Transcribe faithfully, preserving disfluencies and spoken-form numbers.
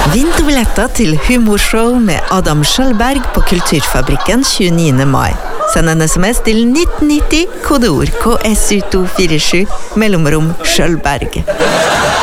Vinn billetter til humorshow med Adam Skjølberg på Kulturfabrikken tjueniende mai. Send en sms til nitten nitti, kodeord K S U to fire sju, mellomrom Skjølberg.